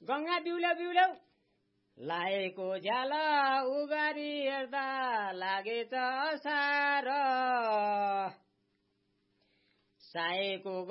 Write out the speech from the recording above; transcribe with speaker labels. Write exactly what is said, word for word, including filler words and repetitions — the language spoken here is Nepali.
Speaker 1: गंगा बिउला बिउलौ लाएको झ्याल उगारी हेर्दा लागेछ असार साएको